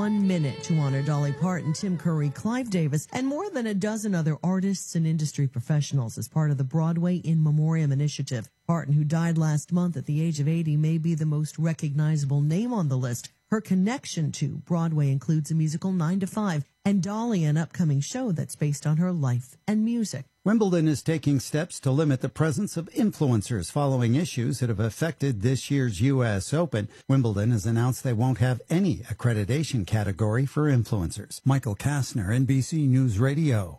1 minute to honor Dolly Parton, Tim Curry, Clive Davis, and more than a dozen other artists and industry professionals as part of the Broadway In Memoriam initiative. Parton, who died last month at the age of 80, may be the most recognizable name on the list. Her connection to Broadway includes a musical 9 to 5 and Dolly, an upcoming show that's based on her life and music. Wimbledon is taking steps to limit the presence of influencers following issues that have affected this year's U.S. Open. Wimbledon has announced they won't have any accreditation category for influencers. Michael Kastner, NBC News Radio.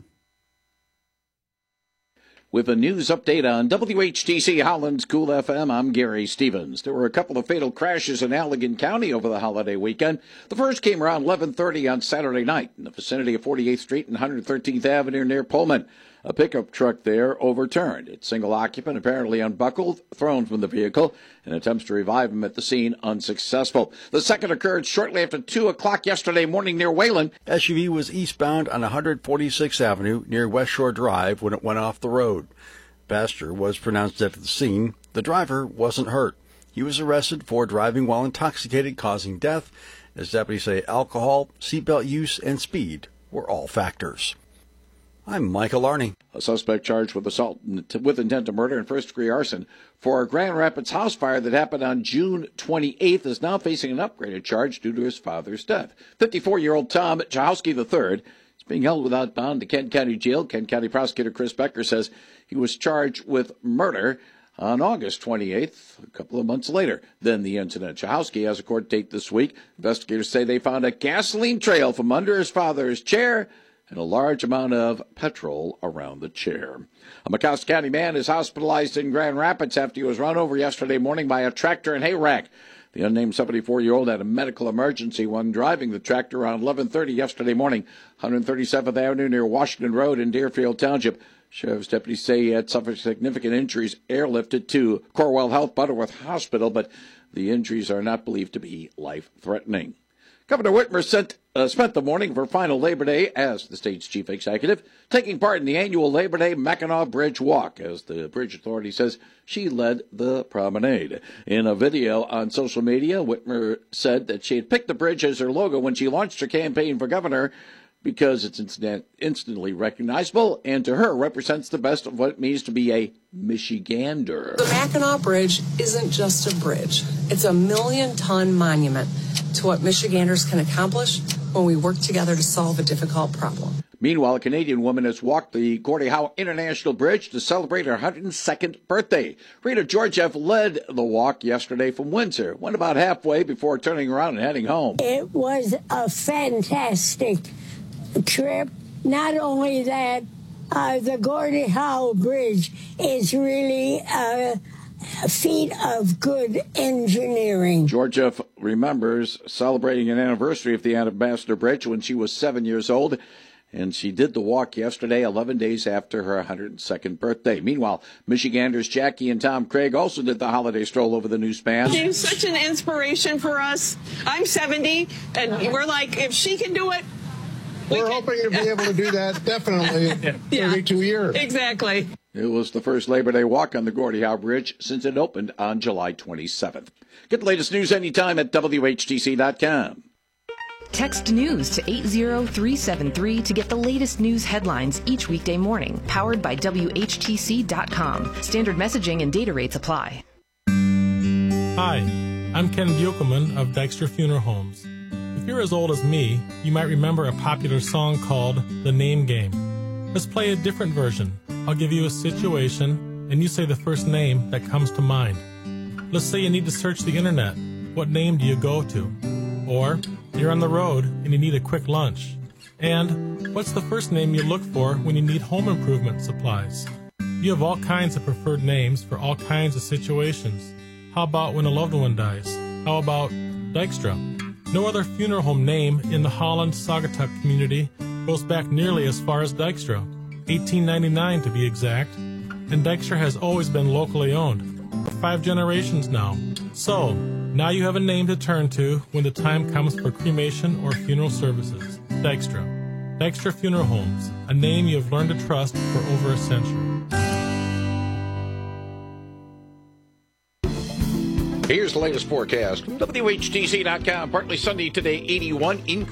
With a news update on WHTC Holland's Cool FM, I'm Gary Stevens. There were a couple of fatal crashes in Allegan County over the holiday weekend. The first came around 11:30 on Saturday night in the vicinity of 48th Street and 113th Avenue near Pullman. A pickup truck there overturned. Its single occupant apparently unbuckled, thrown from the vehicle, and attempts to revive him at the scene unsuccessful. The second occurred shortly after 2 o'clock yesterday morning near Wayland. SUV was eastbound on 146th Avenue near West Shore Drive when it went off the road. Passenger was pronounced dead at the scene. The driver wasn't hurt. He was arrested for driving while intoxicated, causing death. As deputies say, alcohol, seatbelt use, and speed were all factors. I'm Michael Arney. A suspect charged with assault with intent to murder and first-degree arson for a Grand Rapids house fire that happened on June 28th is now facing an upgraded charge due to his father's death. 54-year-old Tom Chahowski III is being held without bond to Kent County Jail. Kent County Prosecutor Chris Becker says he was charged with murder on August 28th, a couple of months later than the incident. Chahowski has a court date this week. Investigators say they found a gasoline trail from under his father's chair and a large amount of petrol around the chair. A Mecosta County man is hospitalized in Grand Rapids after he was run over yesterday morning by a tractor and hay rack. The unnamed 74-year-old had a medical emergency when driving the tractor around 11:30 yesterday morning, 137th Avenue near Washington Road in Deerfield Township. Sheriff's deputies say he had suffered significant injuries, airlifted to Corwell Health Butterworth Hospital, but the injuries are not believed to be life-threatening. Governor Whitmer spent the morning of her final Labor Day as the state's chief executive, taking part in the annual Labor Day Mackinac Bridge Walk. As the Bridge Authority says, she led the promenade. In a video on social media, Whitmer said that she had picked the bridge as her logo when she launched her campaign for governor because it's instantly recognizable and to her represents the best of what it means to be a Michigander. The Mackinac Bridge isn't just a bridge. It's a 1,000,000-ton monument to what Michiganders can accomplish when we work together to solve a difficult problem. Meanwhile, a Canadian woman has walked the Gordie Howe International Bridge to celebrate her 102nd birthday. Rita Georgiev led the walk yesterday from Windsor, went about halfway before turning around and heading home. It was a fantastic trip. Not only that, the Gordie Howe Bridge is really a feat of good engineering. Georgiev remembers celebrating an anniversary of the Ambassador Bridge when she was 7 years old, and she did the walk yesterday, 11 days after her 102nd birthday. Meanwhile, Michiganders Jackie and Tom Craig also did the holiday stroll over the new span. She's such an inspiration for us. I'm 70, and we're like, if she can do it, we're hoping to be able to do that definitely in 32 years. Exactly. It was the first Labor Day walk on the Gordie Howe Bridge since it opened on July 27th. Get the latest news anytime at WHTC.com. Text news to 80373 to get the latest news headlines each weekday morning. Powered by WHTC.com. Standard messaging and data rates apply. Hi, I'm Ken Buchelman of Dykstra Funeral Homes. If you're as old as me, you might remember a popular song called The Name Game. Let's play a different version. I'll give you a situation, and you say the first name that comes to mind. Let's say you need to search the internet. What name do you go to? Or you're on the road and you need a quick lunch. And what's the first name you look for when you need home improvement supplies? You have all kinds of preferred names for all kinds of situations. How about when a loved one dies? How about Dykstra? No other funeral home name in the Holland-Saugatuck community goes back nearly as far as Dykstra, 1899 to be exact, and Dykstra has always been locally owned, for 5 generations now. So, now you have a name to turn to when the time comes for cremation or funeral services. Dykstra. Dykstra Funeral Homes, a name you have learned to trust for over a century. Here's the latest forecast. WHTC.com. Partly sunny today, 81.